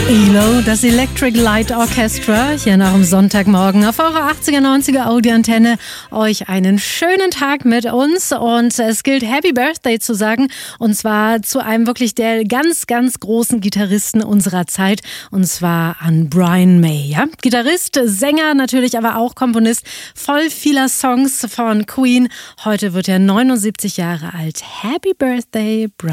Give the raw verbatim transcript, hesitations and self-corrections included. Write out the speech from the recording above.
E L O, das Electric Light Orchestra, hier nach dem Sonntagmorgen auf eurer achtziger, neunziger Audioantenne. Euch einen schönen Tag mit uns und es gilt Happy Birthday zu sagen und zwar zu einem wirklich der ganz, ganz großen Gitarristen unserer Zeit und zwar an Brian May. Ja? Gitarrist, Sänger natürlich, aber auch Komponist voll vieler Songs von Queen. Heute wird er neunundsiebzig Jahre alt. Happy Birthday, Brian.